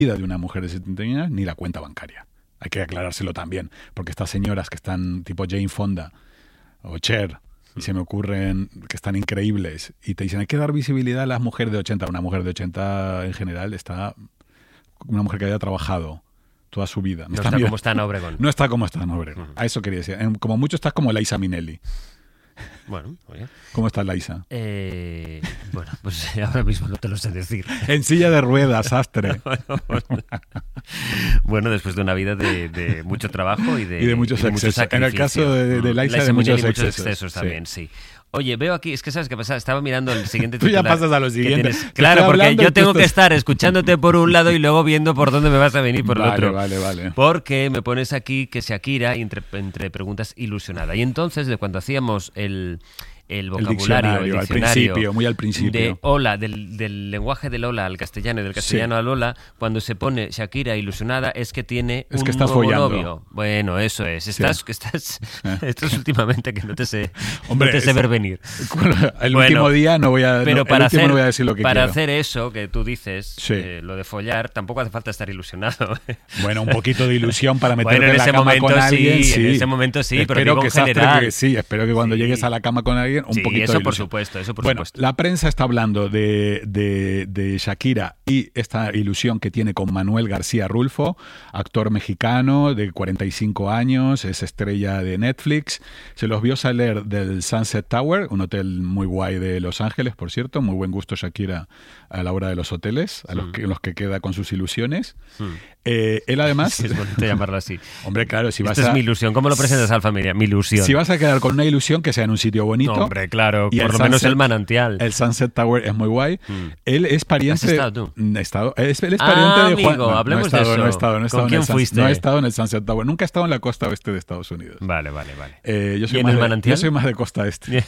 vida de una mujer de 70 años ni la cuenta bancaria. Hay que aclarárselo también, porque estas señoras que están tipo Jane Fonda o Cher, y se me ocurren que están increíbles, y te dicen hay que dar visibilidad a las mujeres de 80. Una mujer de 80 en general está... Una mujer que haya trabajado toda su vida. No está como está Ana Obregón. No está como está Ana Obregón. A eso quería decir. Como mucho estás como Liza Minnelli. Bueno, oye. ¿Cómo está Liza? Bueno, pues ahora mismo no te lo sé decir. En silla de ruedas, astre. Bueno, después de una vida de mucho trabajo y de muchos excesos. En el caso de Liza, de muchos excesos también, sí. Oye, veo aquí, es que ¿sabes qué pasa? Estaba mirando el siguiente Tú titular. ya pasas a lo siguiente. Claro, porque yo tengo que estar escuchándote por un lado y luego viendo por dónde me vas a venir por el otro. Vale. Porque me pones aquí que Shakira, entre preguntas, ilusionada. Y entonces, de cuando hacíamos el vocabulario, el diccionario muy al principio. de hola, del lenguaje del hola al castellano y del castellano al hola, cuando se pone Shakira ilusionada es que tiene un nuevo novio. Bueno, eso es. Estás últimamente que no te sé ver venir. El último día no voy a decir lo que para quiero. hacer eso que tú dices, lo de follar, tampoco hace falta estar ilusionado. Bueno, un poquito de ilusión para meterte en la cama con alguien. Sí, en ese momento sí, pero espero digo en general. Espero que cuando llegues a la cama con alguien un poquito eso de por ilusión. supuesto, Bueno, la prensa está hablando de Shakira y esta ilusión que tiene con Manuel García Rulfo, actor mexicano de 45 años, es estrella de Netflix. Se los vio salir del Sunset Tower, un hotel muy guay de Los Ángeles, por cierto. Muy buen gusto Shakira a la hora de los hoteles, en los que queda con sus ilusiones. Él además... Sí, es bonito llamarlo así. Hombre, claro, si vas Esto es mi ilusión. ¿Cómo lo presentas a la familia? Mi ilusión. Si vas a quedar con una ilusión, que sea en un sitio bonito. No, hombre, claro, y por lo menos el manantial. El Sunset Tower es muy guay. Él es pariente... ¿Has estado tú? Él es pariente de Juan... Amigo, hablemos de eso. No he estado ¿Con quién fuiste? No he estado en el Sunset Tower. Nunca he estado en la costa oeste de Estados Unidos. Vale. Yo soy ¿Y en el manantial? Yo soy más de costa este.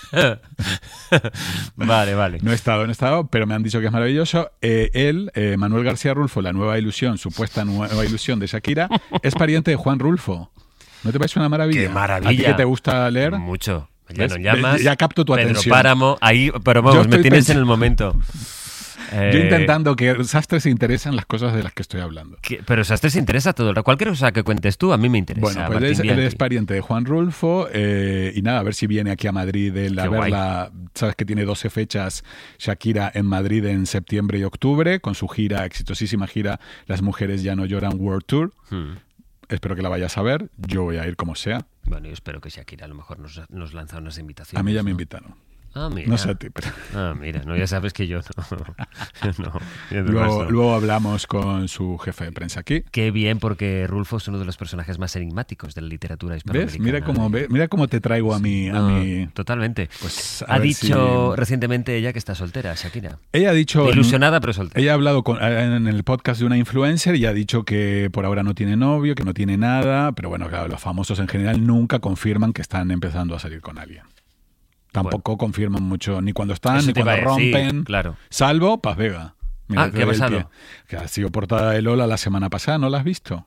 Vale. No he estado, pero me han dicho que es maravilloso. Manuel García Rulfo, la nueva ilusión, supuesta nueva ilusión de Shakira, es pariente de Juan Rulfo. ¿No te parece una maravilla? ¡Qué maravilla! ¿A ti que te gusta leer? Mucho. Ya nos llamas. Ya capto tu atención. Pedro Páramo, ahí, pero vamos, me tienes en el momento. Yo intentando que Sastre se interese en las cosas de las que estoy hablando. Pero Sastre se interesa todo. Cualquier cosa que cuentes tú, a mí me interesa. Bueno, pues él es pariente de Juan Rulfo y nada, a ver si viene aquí a Madrid a verla. Sabes que tiene 12 fechas Shakira en Madrid en septiembre y octubre con su exitosísima gira Las Mujeres Ya No Lloran World Tour. Espero que la vayas a ver. Yo voy a ir como sea. Bueno, yo espero que Shakira a lo mejor nos lanza unas invitaciones. A mí ya me invitaron. Ah, mira. No sé a ti, pero... mira, ya sabes que yo no. Luego hablamos con su jefe de prensa aquí. Qué bien, porque Rulfo es uno de los personajes más enigmáticos de la literatura hispanoamericana. ¿Ves? Mira cómo te traigo a mí. Totalmente. Pues, ha dicho recientemente ella que está soltera, Shakira. Ella ha dicho... Ilusionada, pero soltera. Ella ha hablado en el podcast de una influencer y ha dicho que por ahora no tiene novio, que no tiene nada, pero bueno, claro, los famosos en general nunca confirman que están empezando a salir con alguien. Tampoco confirman mucho, ni cuando están, ni cuando rompen. Sí, claro. Salvo Paz Vega. Mira, ¿qué ha pasado? Que ha sido portada de Lola la semana pasada, ¿no la has visto?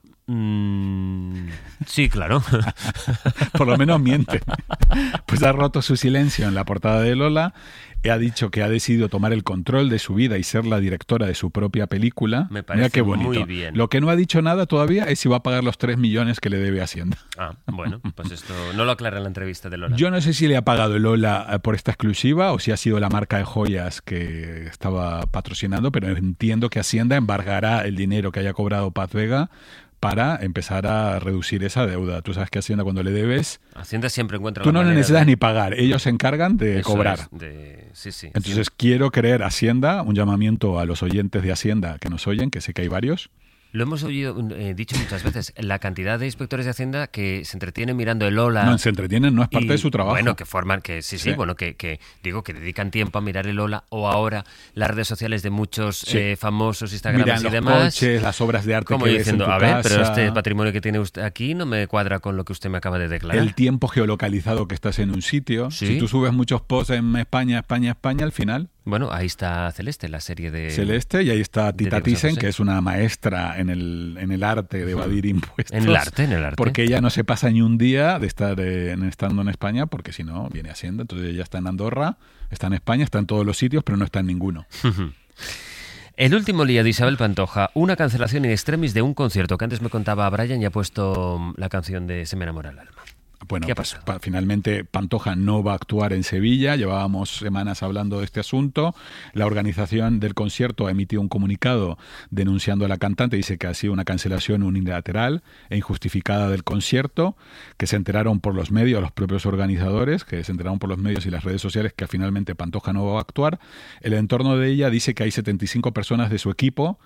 Sí, claro. Por lo menos miente. Pues ha roto su silencio en la portada de Lola. Ha dicho que ha decidido tomar el control de su vida y ser la directora de su propia película. Me parece Mira qué bonito. muy bien. Lo que no ha dicho nada todavía es si va a pagar los 3 millones que le debe Hacienda. Bueno, pues esto no lo aclara en la entrevista de Lola. Yo no sé si le ha pagado Lola por esta exclusiva o si ha sido la marca de joyas que estaba patrocinando, pero entiendo que Hacienda embargará el dinero que haya cobrado Paz Vega para empezar a reducir esa deuda. Tú sabes que Hacienda cuando le debes... Hacienda siempre encuentra Tú no necesitas ni pagar, ellos se encargan de cobrar. Sí. Entonces quiero creer Hacienda, un llamamiento a los oyentes de Hacienda que nos oyen, que sé que hay varios. Lo hemos dicho muchas veces, la cantidad de inspectores de Hacienda que se entretienen mirando el Ola. No, se entretienen, no es parte de su trabajo. Bueno, que forman, que que dedican tiempo a mirar el Ola, o ahora las redes sociales de muchos famosos, Instagrams miran y los demás. Coches, las obras de arte como que diciendo, ves en tu casa. pero este patrimonio que tiene usted aquí no me cuadra con lo que usted me acaba de declarar. El tiempo geolocalizado que estás en un sitio. ¿Sí? Si tú subes muchos posts en España, al final... Bueno, ahí está Celeste, la serie de... Celeste, y ahí está Tita Thyssen, que es una maestra en el arte de evadir impuestos. En el arte. Porque ella no se pasa ni un día de estar estando en España, porque si no, viene Hacienda. Entonces ella está en Andorra, está en España, está en todos los sitios, pero no está en ninguno. El último día de Isabel Pantoja, una cancelación in extremis de un concierto que antes me contaba Brian y ha puesto la canción de Se me enamora el alma. Bueno, pues finalmente Pantoja no va a actuar en Sevilla. Llevábamos semanas hablando de este asunto. La organización del concierto ha emitido un comunicado denunciando a la cantante. Dice que ha sido una cancelación unilateral e injustificada del concierto, que se enteraron por los medios, los propios organizadores, que se enteraron por los medios y las redes sociales que finalmente Pantoja no va a actuar. El entorno de ella dice que hay 75 personas de su equipo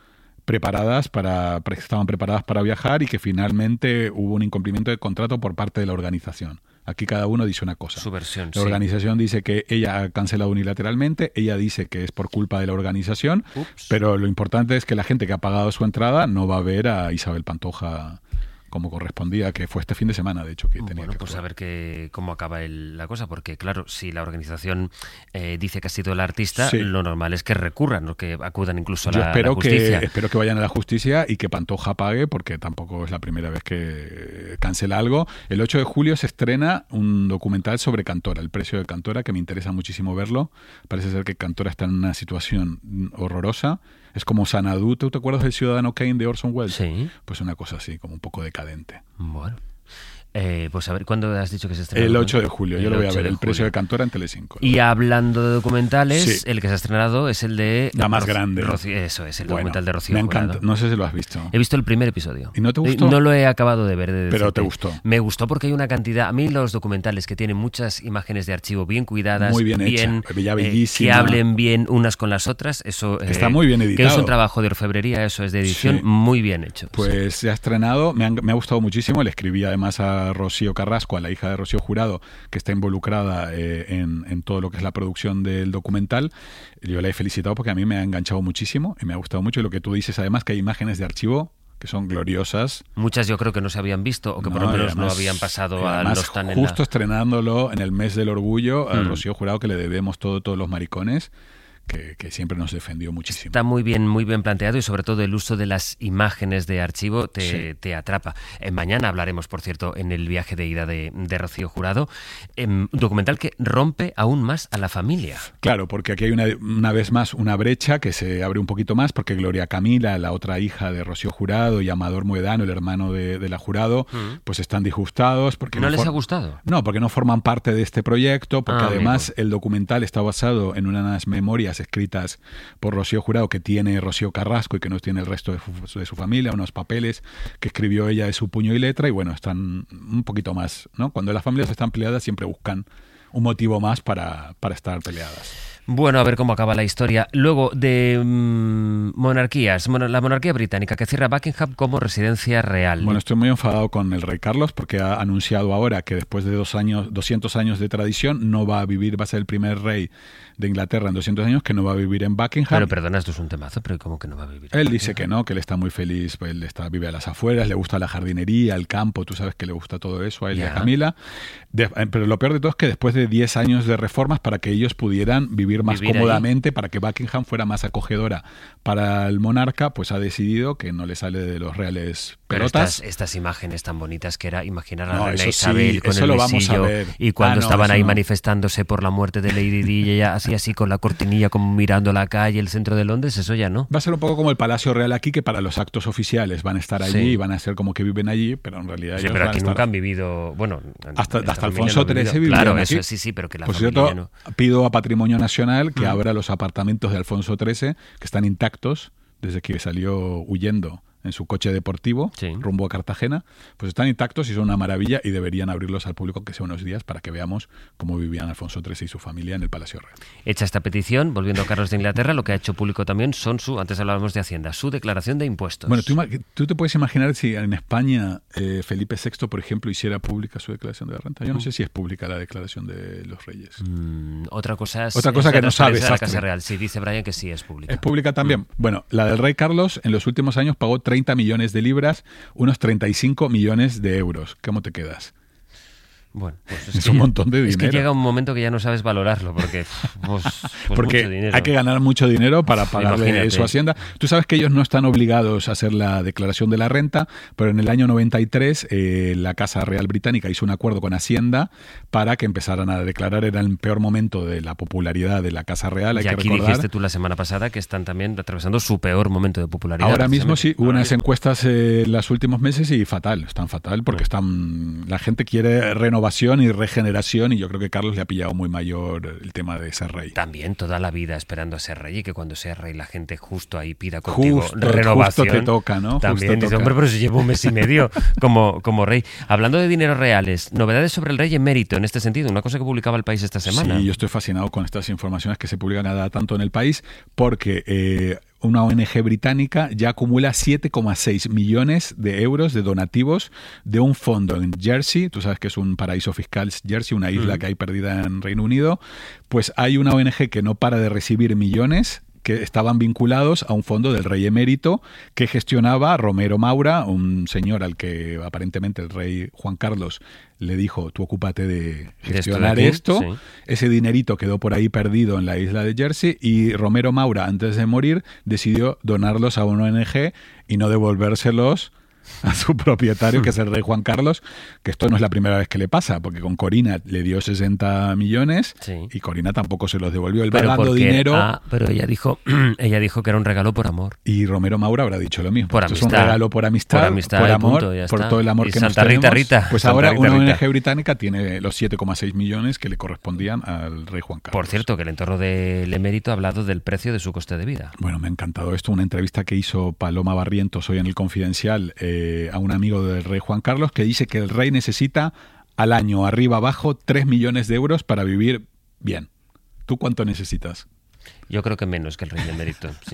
estaban preparadas para viajar y que finalmente hubo un incumplimiento de contrato por parte de la organización. Aquí cada uno dice una cosa. Su versión, la organización dice que ella ha cancelado unilateralmente, ella dice que es por culpa de la organización, pero lo importante es que la gente que ha pagado su entrada no va a ver a Isabel Pantoja como correspondía, que fue este fin de semana, de hecho, que tenía que pues a ver cómo acaba la cosa, porque claro, si la organización dice que ha sido el artista, lo normal es que recurran, o que acudan incluso a la justicia. Espero que vayan a la justicia y que Pantoja pague, porque tampoco es la primera vez que cancela algo. El 8 de julio se estrena un documental sobre Cantora, el precio de Cantora, que me interesa muchísimo verlo. Parece ser que Cantora está en una situación horrorosa. Es como Xanadu, ¿tú te acuerdas del Ciudadano Kane de Orson Welles? Sí. Pues una cosa así, como un poco decadente. Bueno. Pues a ver, ¿cuándo has dicho que se estrena? El 8 de julio, yo lo voy a ver, El precio de Cantora en Telecinco. Y hablando de documentales, el que se ha estrenado es el de... La más grande. Eso es, el documental de Rocío Me encanta, Jurado. No sé si lo has visto. He visto el primer episodio. ¿Y no te gustó? No lo he acabado de ver. Pero te gustó. Me gustó porque hay una cantidad... A mí los documentales que tienen muchas imágenes de archivo bien cuidadas, muy bien hecha, que hablen bien unas con las otras, eso... Está muy bien editado. Que es un trabajo de orfebrería, eso es de edición, muy bien hecho. Pues se ha estrenado, me ha gustado muchísimo, le escribí además a Rocío Carrasco, a la hija de Rocío Jurado, que está involucrada en todo lo que es la producción del documental. Yo la he felicitado porque a mí me ha enganchado muchísimo y me ha gustado mucho. Y lo que tú dices, además, que hay imágenes de archivo que son gloriosas. Muchas yo creo que no se habían visto o que por lo menos no habían pasado a los tan justo estrenándolo en el mes del orgullo a Rocío Jurado, que le debemos todos los maricones. Que siempre nos defendió muchísimo. Está muy bien planteado y sobre todo el uso de las imágenes de archivo te atrapa. Mañana hablaremos, por cierto, en el viaje de ida de Rocío Jurado, documental que rompe aún más a la familia. Claro, porque aquí hay una vez más una brecha que se abre un poquito más, porque Gloria Camila, la otra hija de Rocío Jurado, y Amador Moedano, el hermano de la Jurado, pues están disgustados. Porque ¿No les ha gustado? No, porque no forman parte de este proyecto, porque además el documental está basado en unas memorias escritas por Rocío Jurado que tiene Rocío Carrasco y que no tiene el resto de su familia, unos papeles que escribió ella de su puño y letra, y bueno, están un poquito más, ¿no? Cuando las familias están peleadas siempre buscan un motivo más para estar peleadas. Bueno, a ver cómo acaba la historia. Luego, de monarquías. La monarquía británica, que cierra Buckingham como residencia real. Bueno, estoy muy enfadado con el rey Carlos porque ha anunciado ahora que después de 200 años de tradición no va a vivir, va a ser el primer rey de Inglaterra en 200 años que no va a vivir en Buckingham. Pero perdona, esto es un temazo, pero ¿cómo que no va a vivir? Él dice que no, que él está muy feliz, pues él vive a las afueras, le gusta la jardinería, el campo, tú sabes que le gusta todo eso a él y a Camila. Pero lo peor de todo es que después de 10 años de reformas para que ellos pudieran vivir más cómodamente, ahí, para que Buckingham fuera más acogedora para el monarca, pues ha decidido que no le sale de los reales pelotas. Pero estas imágenes tan bonitas que era imaginar a la reina Isabel con el besillo, y cuando estaban ahí manifestándose por la muerte de Lady Di y ella así con la cortinilla como mirando la calle, el centro de Londres, eso ya no. Va a ser un poco como el Palacio Real aquí, que para los actos oficiales van a estar allí y van a ser como que viven allí, pero en realidad ellos pero van aquí a estar... nunca han vivido, bueno, hasta Alfonso XIII vivió claro, aquí. eso sí, pero que la por familia cierto, no. Pido a Patrimonio Nacional que abra los apartamentos de Alfonso XIII, que están intactos desde que salió huyendo en su coche deportivo rumbo a Cartagena, pues están intactos y son una maravilla, y deberían abrirlos al público que sea unos días para que veamos cómo vivían Alfonso XIII y su familia en el Palacio Real. Hecha esta petición, volviendo a Carlos de Inglaterra, lo que ha hecho público también son antes hablábamos de Hacienda, su declaración de impuestos. Bueno, tú te puedes imaginar si en España Felipe VI, por ejemplo, hiciera pública su declaración de la renta. Yo no sé si es pública la declaración de los reyes. Otra cosa que no sabes. La Casa Real. Sí, dice Brian que sí es pública. ¿Es pública también? Bueno, la del rey Carlos en los últimos años pagó 30 millones de libras, unos 35 millones de euros. ¿Cómo te quedas? Bueno, pues es un montón de dinero. Es que llega un momento que ya no sabes valorarlo, porque porque mucho dinero. Hay que ganar mucho dinero para pagarle su hacienda. Tú sabes que ellos no están obligados a hacer la declaración de la renta, pero en el año 93 la Casa Real Británica hizo un acuerdo con Hacienda para que empezaran a declarar. Era el peor momento de la popularidad de la Casa Real. Hay y que aquí recordar. Dijiste tú la semana pasada que están también atravesando su peor momento de popularidad. Ahora mismo sí, hubo unas encuestas en los últimos meses y están fatal porque la gente quiere renovación y regeneración, y yo creo que Carlos le ha pillado muy mayor el tema de ser rey. También toda la vida esperando a ser rey, y que cuando sea rey la gente justo ahí pida contigo renovación. Justo te toca, ¿no? También justo dice, hombre, pero si llevo un mes y medio como rey. Hablando de dineros reales, novedades sobre el rey emérito en este sentido, una cosa que publicaba El País esta semana. Sí, yo estoy fascinado con estas informaciones que se publican cada tanto en El País, porque una ONG británica ya acumula 7,6 millones de euros de donativos de un fondo en Jersey. Tú sabes que es un paraíso fiscal Jersey, una isla que hay perdida en Reino Unido. Pues hay una ONG que no para de recibir millones que estaban vinculados a un fondo del rey emérito que gestionaba Romero Maura, un señor al que aparentemente el rey Juan Carlos le dijo, tú ocúpate de gestionar esto. Sí. Ese dinerito quedó por ahí perdido en la isla de Jersey, y Romero Maura, antes de morir, decidió donarlos a una ONG y no devolvérselos a su propietario, que es el rey Juan Carlos, que esto no es la primera vez que le pasa, porque con Corina le dio 60 millones y Corina tampoco se los devolvió. Él va dando dinero. Pero ella dijo que era un regalo por amor. Y Romero Maura habrá dicho lo mismo. Por amistad. Es un regalo por amistad, por amor, punto, por todo el amor y que Santa nos tenemos. Rita. Pues Santa ahora Rita, una Rita. ONG británica tiene los 7,6 millones que le correspondían al rey Juan Carlos. Por cierto, que el entorno del emérito ha hablado del precio de su coste de vida. Bueno, me ha encantado esto. Una entrevista que hizo Paloma Barrientos hoy en El Confidencial a un amigo del rey Juan Carlos, que dice que el rey necesita al año, arriba abajo, 3 millones de euros para vivir bien. ¿Tú cuánto necesitas? Yo creo que menos que el rey emérito, sí.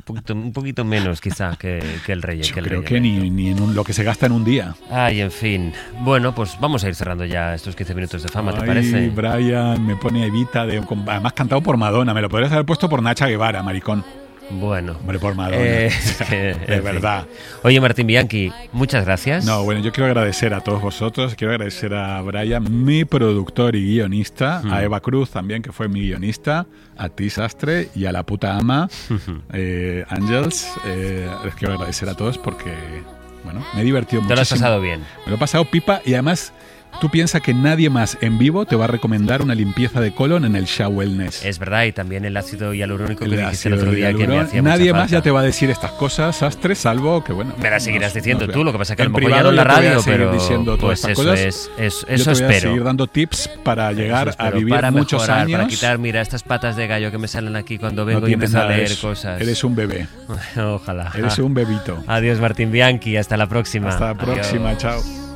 Un poquito menos quizá que el rey. Yo creo que ni en lo que se gasta en un día. Ay, en fin. Bueno, pues vamos a ir cerrando ya estos 15 minutos de fama, ¿te parece? Brian me pone Evita, además cantado por Madonna. Me lo podrías haber puesto por Nacha Guevara, maricón. Bueno. Hombre, por Madonna. De verdad. Oye, Martín Bianchi, muchas gracias. No, bueno, yo quiero agradecer a todos vosotros, quiero agradecer a Brian, mi productor y guionista, a Eva Cruz también, que fue mi guionista, a ti, Sastre, y a la puta ama, Ángels. Les quiero agradecer a todos porque, bueno, me he divertido muchísimo. ¿Te lo has pasado bien? Me lo he pasado pipa, y además... Tú piensas que nadie más en vivo te va a recomendar una limpieza de colon en el Sha Wellness. Es verdad, y también el ácido hialurónico que dijiste el otro día que me hacía mucha Nadie más falta. ya te va a decir estas cosas, Sastre, salvo que, bueno... Me las seguirás diciendo tú, lo que pasa es que a en lo mejor ya no en la radio, pero diciendo todas pues estas eso cosas. Eso yo te voy espero. a seguir dando tips para llegar a vivir para muchos mejorar, años. Para quitar, mira, estas patas de gallo que me salen aquí cuando vengo No y empiezo a leer eso. cosas. Eres un bebé. Ojalá. Eres un bebito. Adiós, Martín Bianchi, hasta la próxima. Hasta la próxima, Adiós. chao.